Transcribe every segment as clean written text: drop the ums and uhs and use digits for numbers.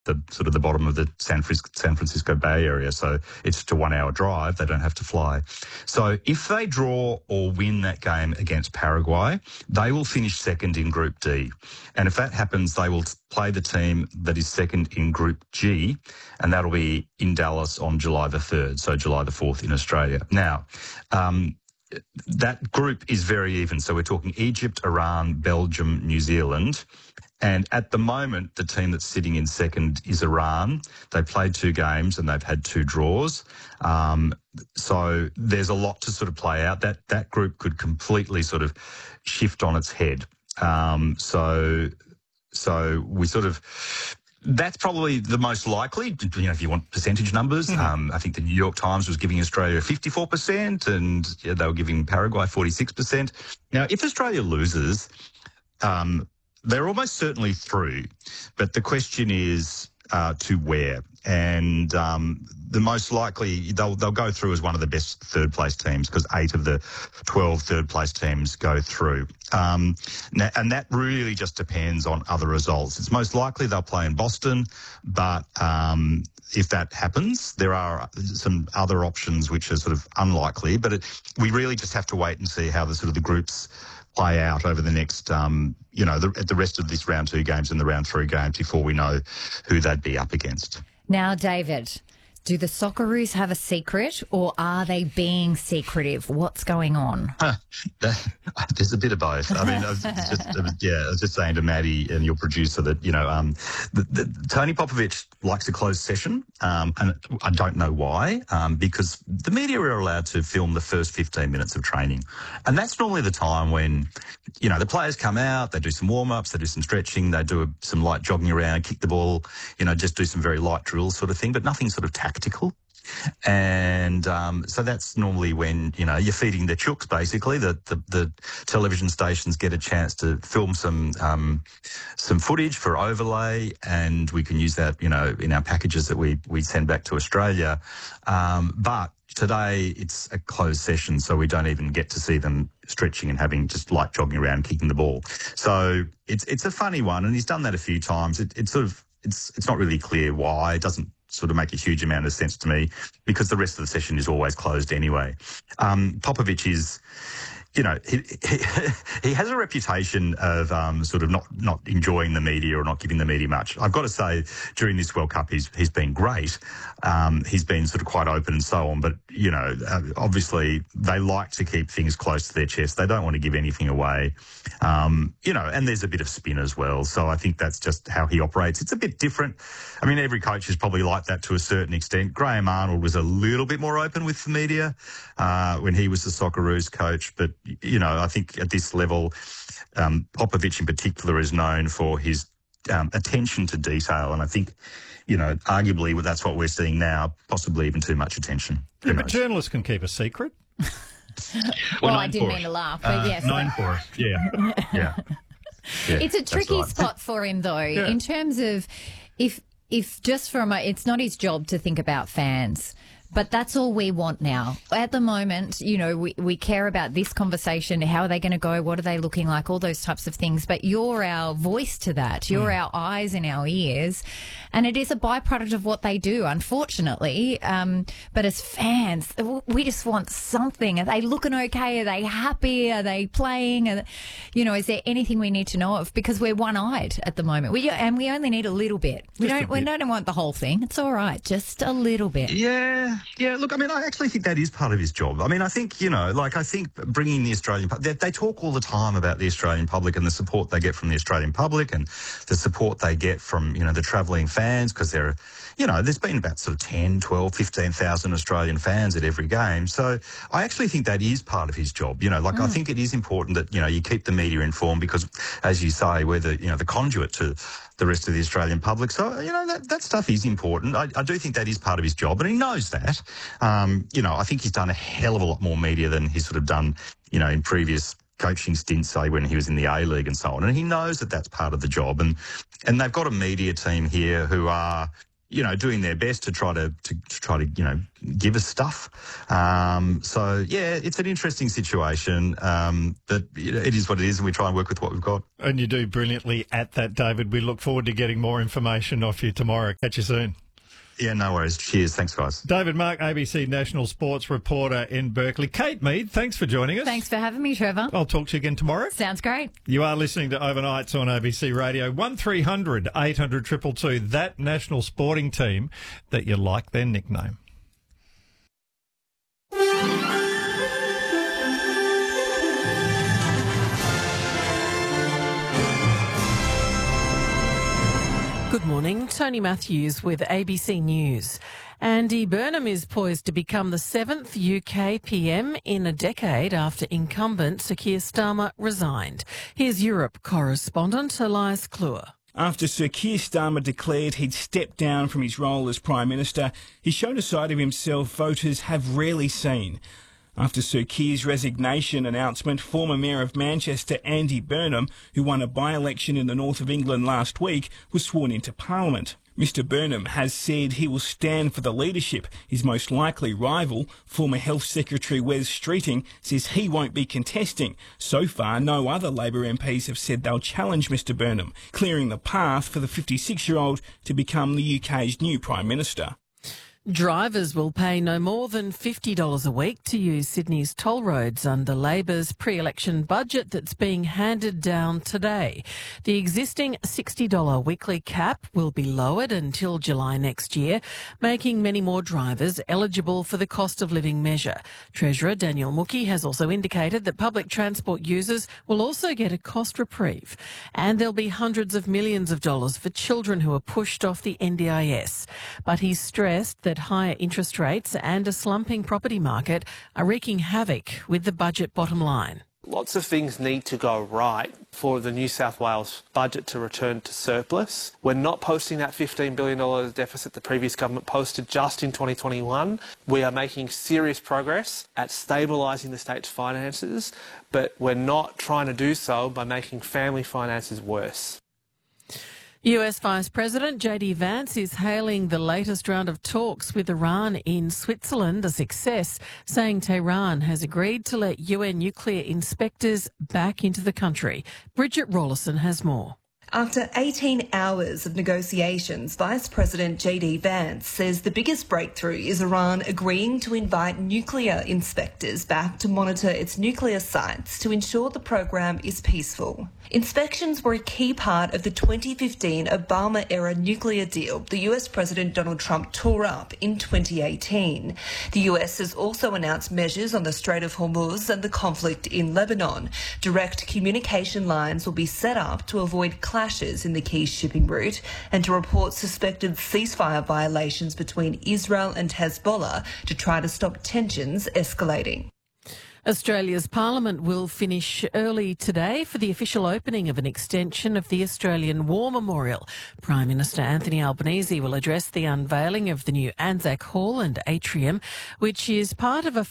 the sort of the bottom of the San Francisco Bay Area. So it's just a 1 hour drive. They don't have to fly. So if they draw or win that game against Paraguay, they will finish second in Group D. And if that happens, they will play the team that is second in Group G, and that'll be in Dallas on July the 3rd, so July the 4th in Australia. Now, that group is very even. So we're talking Egypt, Iran, Belgium, New Zealand. And at the moment, the team that's sitting in second is Iran. They've played 2 games and they've had 2 draws. So there's a lot to sort of play out. That group could completely sort of shift on its head. So we sort of... That's probably the most likely, if you want percentage numbers. I think the New York Times was giving Australia 54% and they were giving Paraguay 46%. Now, if Australia loses, they're almost certainly through. But the question is to where. And the most likely, they'll go through as one of the best third-place teams because 8 of the 12 third-place teams go through. And that really just depends on other results. It's most likely they'll play in Boston, but if that happens, there are some other options which are sort of unlikely. But we really just have to wait and see how the groups play out over the next, the rest of this round 2 games and the round 3 games before we know who they'd be up against. Now, David, do the Socceroos have a secret or are they being secretive? What's going on? There's a bit of both. I mean, I was just saying to Maddie and your producer that, Tony Popovich likes a closed session, and I don't know why, because the media are allowed to film the first 15 minutes of training. And that's normally the time when, the players come out, they do some warm-ups, they do some stretching, they do some light jogging around, kick the ball, just do some very light drills sort of thing, but nothing sort of tactical. And so that's normally when, you're feeding the chooks, basically. The television stations get a chance to film some footage for overlay, and we can use that, in our packages that we send back to Australia. But today it's a closed session, so we don't even get to see them stretching and having just light jogging around, kicking the ball. So it's a funny one, and he's done that a few times. It's not really clear why. It doesn't sort of make a huge amount of sense to me because the rest of the session is always closed anyway. Popovich is, he has a reputation of sort of not enjoying the media or not giving the media much. I've got to say, during this World Cup, he's been great. He's been sort of quite open and so on. But, obviously they like to keep things close to their chest. They don't want to give anything away. And there's a bit of spin as well. So I think that's just how he operates. It's a bit different. I mean, every coach is probably like that to a certain extent. Graham Arnold was a little bit more open with the media when he was the Socceroos coach. But, I think at this level, Popovich in particular is known for his attention to detail. And I think, arguably that's what we're seeing now, possibly even too much attention. Yeah, but journalists can keep a secret. Well, I didn't mean to laugh, but yes. Known for it, yeah. It's a tricky spot for him, though, in terms of if just for a moment, it's not his job to think about fans. But that's all we want now. At the moment, we care about this conversation. How are they going to go? What are they looking like? All those types of things. But you're our voice to that. You're our eyes and our ears. And it is a byproduct of what they do, unfortunately. But as fans, we just want something. Are they looking okay? Are they happy? Are they playing? Is there anything we need to know of? Because we're one-eyed at the moment. We only need a little bit. We don't want the whole thing. It's all right. Just a little bit. Yeah, look, I mean, I actually think that is part of his job. I mean, I think, I think bringing the Australian public, they talk all the time about the Australian public and the support they get from the Australian public and the support they get from, the travelling fans because they're, there's been about sort of 10, 12, 15,000 Australian fans at every game. So I actually think that is part of his job. I think it is important that, you keep the media informed because, as you say, we're the conduit to the rest of the Australian public. So, that stuff is important. I do think that is part of his job, and he knows that. I think he's done a hell of a lot more media than he's sort of done, in previous coaching stints, say, when he was in the A-League and so on. And he knows that that's part of the job. And they've got a media team here who are, doing their best to try to give us stuff. So yeah, it's an interesting situation. But it is what it is, and we try and work with what we've got. And you do brilliantly at that, David. We look forward to getting more information off you tomorrow. Catch you soon. Yeah, no worries. Cheers. Thanks, guys. David Mark, ABC National Sports reporter in Berkeley. Kate Mead, thanks for joining us. Thanks for having me, Trevor. I'll talk to you again tomorrow. Sounds great. You are listening to Overnights on ABC Radio. 1300 800 222, that national sporting team that you like their nickname. Good morning, Tony Matthews with ABC News. Andy Burnham is poised to become the 7th UK PM in a decade after incumbent Sir Keir Starmer resigned. Here's Europe correspondent Elias Kluwer. After Sir Keir Starmer declared he'd stepped down from his role as Prime Minister, he showed a side of himself voters have rarely seen. After Sir Keir's resignation announcement, former Mayor of Manchester Andy Burnham, who won a by-election in the north of England last week, was sworn into Parliament. Mr Burnham has said he will stand for the leadership. His most likely rival, former Health Secretary Wes Streeting, says he won't be contesting. So far, no other Labor MPs have said they'll challenge Mr Burnham, clearing the path for the 56-year-old to become the UK's new Prime Minister. Drivers will pay no more than $50 a week to use Sydney's toll roads under Labor's pre-election budget that's being handed down today. The existing $60 weekly cap will be lowered until July next year, making many more drivers eligible for the cost of living measure. Treasurer Daniel Mookhey has also indicated that public transport users will also get a cost reprieve. And there'll be hundreds of millions of dollars for children who are pushed off the NDIS. But he's stressed that higher interest rates and a slumping property market are wreaking havoc with the budget bottom line. Lots of things need to go right for the New South Wales budget to return to surplus. We're not posting that $15 billion deficit the previous government posted just in 2021. We are making serious progress at stabilising the state's finances, but we're not trying to do so by making family finances worse. US Vice President J.D. Vance is hailing the latest round of talks with Iran in Switzerland a success, saying Tehran has agreed to let UN nuclear inspectors back into the country. Bridget Rawlinson has more. After 18 hours of negotiations, Vice President J.D. Vance says the biggest breakthrough is Iran agreeing to invite nuclear inspectors back to monitor its nuclear sites to ensure the program is peaceful. Inspections were a key part of the 2015 Obama-era nuclear deal the US President Donald Trump tore up in 2018. The US has also announced measures on the Strait of Hormuz and the conflict in Lebanon. Direct communication lines will be set up to avoid clashes in the key shipping route and to report suspected ceasefire violations between Israel and Hezbollah to try to stop tensions escalating. Australia's Parliament will finish early today for the official opening of an extension of the Australian War Memorial. Prime Minister Anthony Albanese will address the unveiling of the new Anzac Hall and atrium, which is part of a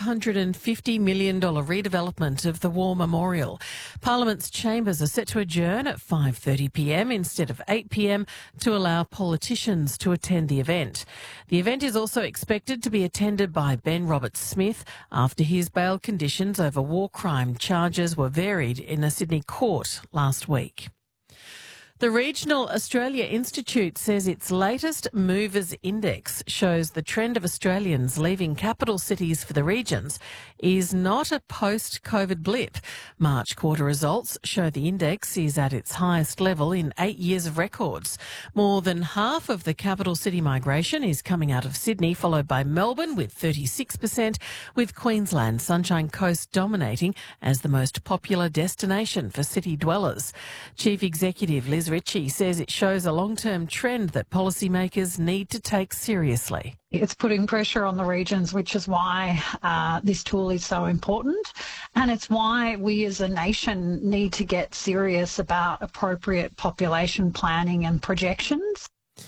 $550 million redevelopment of the War Memorial. Parliament's chambers are set to adjourn at 5:30pm instead of 8pm to allow politicians to attend the event. The event is also expected to be attended by Ben Roberts-Smith after his bail conditions over war crime charges were varied in a Sydney court last week. The Regional Australia Institute says its latest Movers Index shows the trend of Australians leaving capital cities for the regions is not a post-COVID blip. March quarter results show the index is at its highest level in 8 years of records. More than half of the capital city migration is coming out of Sydney, followed by Melbourne with 36%, with Queensland Sunshine Coast dominating as the most popular destination for city dwellers. Chief Executive Liz Ritchie says it shows a long-term trend that policymakers need to take seriously. It's putting pressure on the regions, which is why this tool is so important. And it's why we as a nation need to get serious about appropriate population planning and projections.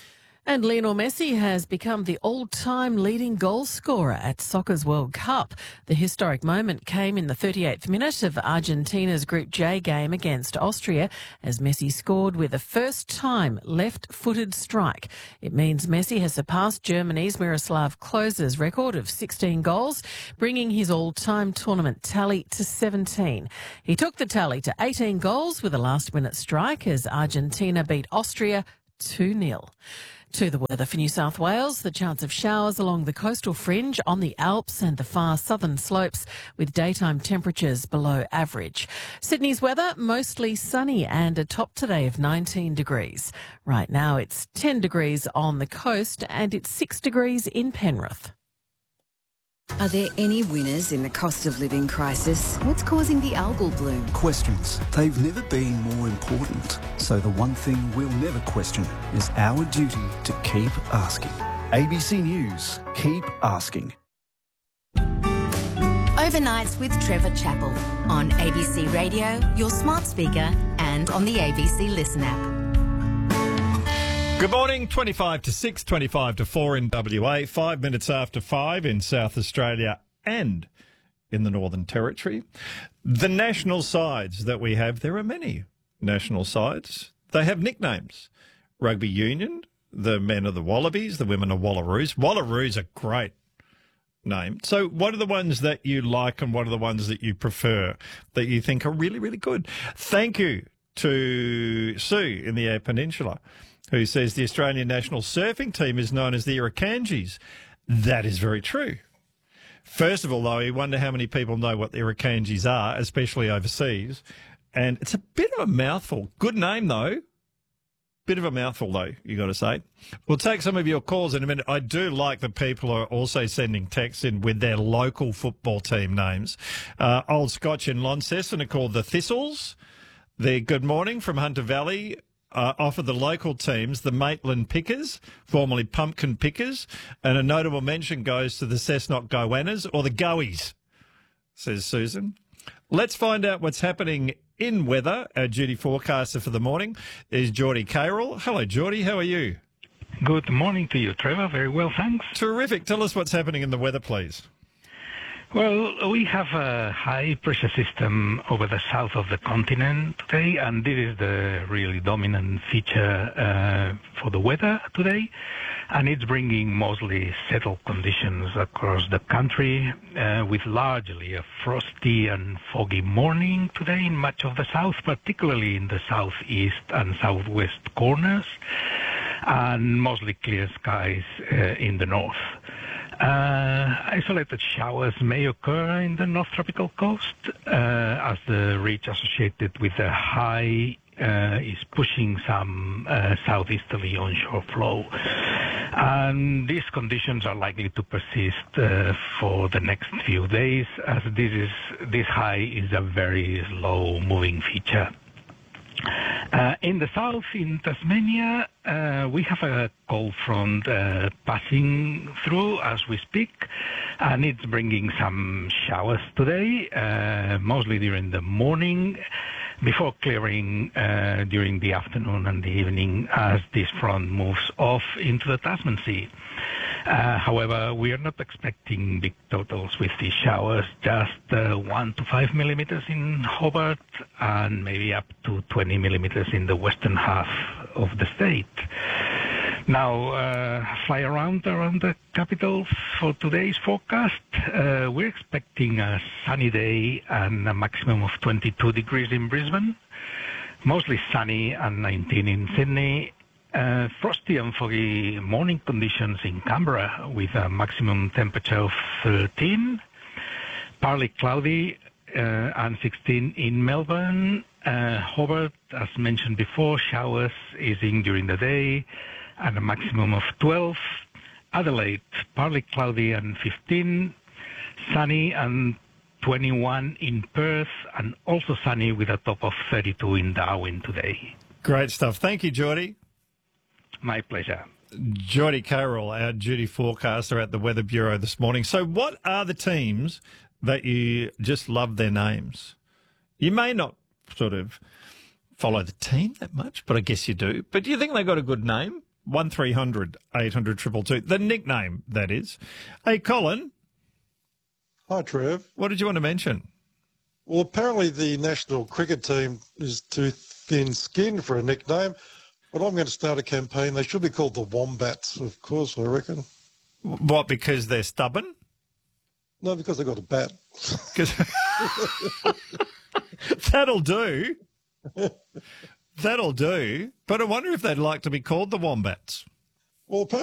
And Lionel Messi has become the all-time leading goal scorer at Soccer's World Cup. The historic moment came in the 38th minute of Argentina's Group J game against Austria as Messi scored with a first-time left-footed strike. It means Messi has surpassed Germany's Miroslav Klose's record of 16 goals, bringing his all-time tournament tally to 17. He took the tally to 18 goals with a last-minute strike as Argentina beat Austria 2-0. To the weather for New South Wales, the chance of showers along the coastal fringe on the Alps and the far southern slopes with daytime temperatures below average. Sydney's weather, mostly sunny and a top today of 19 degrees. Right now it's 10 degrees on the coast and it's 6 degrees in Penrith. Are there any winners in the cost of living crisis? What's causing the algal bloom? Questions. They've never been more important. So the one thing we'll never question is our duty to keep asking. ABC News. Keep asking. Overnights with Trevor Chappell on ABC Radio, your smart speaker, and on the ABC Listen app. Good morning, 25 to 6, 25 to 4 in WA, 5 minutes after 5 in South Australia and in the Northern Territory. The national sides that we have, there are many national sides. They have nicknames. Rugby Union, the men are the Wallabies, the women are Wallaroos. Wallaroos are great name. So what are the ones that you like and what are the ones that you prefer that you think are really, really good? Thank you to Sue in the Eyre Peninsula, who says the Australian national surfing team is known as the Irukandjis. That is very true. First of all, though, you wonder how many people know what the Irukandjis are, especially overseas. And it's a bit of a mouthful. Good name, though. Bit of a mouthful, though, you got to say. We'll take some of your calls in a minute. I do like that people are also sending texts in with their local football team names. Old Scotch in Launceston are called the Thistles. The Good Morning from Hunter Valley offer the local teams the Maitland Pickers, formerly Pumpkin Pickers, and a notable mention goes to the Cessnock Goannas or the Goeys, says Susan. Let's find out what's happening in weather. Our duty forecaster for the morning is Geordie Carroll. Hello, Geordie. How are you? Good morning to you, Trevor. Very well, thanks. Terrific. Tell us what's happening in the weather, please. Well, we have a high-pressure system over the south of the continent today, and this is the really dominant feature for the weather today. And it's bringing mostly settled conditions across the country, with largely a frosty and foggy morning today in much of the south, particularly in the southeast and southwest corners, and mostly clear skies in the north. Isolated showers may occur in the North Tropical Coast as the ridge associated with the high is pushing some southeasterly onshore flow. And these conditions are likely to persist for the next few days as this high is a very slow-moving feature. In the south, in Tasmania, we have a cold front passing through as we speak, and it's bringing some showers today, mostly during the morning, before clearing during the afternoon and the evening as this front moves off into the Tasman Sea. However, we are not expecting big totals with these showers, just 1 to 5 millimeters in Hobart and maybe up to 20 millimeters in the western half of the state. Now, fly around the capital for today's forecast. We're expecting a sunny day and a maximum of 22 degrees in Brisbane, mostly sunny and 19 in Sydney. Frosty and foggy morning conditions in Canberra with a maximum temperature of 13. Partly cloudy and 16 in Melbourne. Hobart, as mentioned before, showers easing during the day and a maximum of 12. Adelaide, partly cloudy and 15. Sunny and 21 in Perth and also sunny with a top of 32 in Darwin today. Great stuff. Thank you, Geordie. My pleasure. Geordie Carroll, our duty forecaster at the Weather Bureau this morning. So what are the teams that you just love their names? You may not sort of follow the team that much, but I guess you do. But do you think they got a good name? 1300 800 222. The nickname, that is. Hey, Colin. Hi, Trev. What did you want to mention? Well, apparently the national cricket team is too thin-skinned for a nickname, but I'm going to start a campaign. They should be called the Wombats, of course, I reckon. What, because they're stubborn? No, because they've got a bat. That'll do. That'll do. But I wonder if they'd like to be called the Wombats. Well,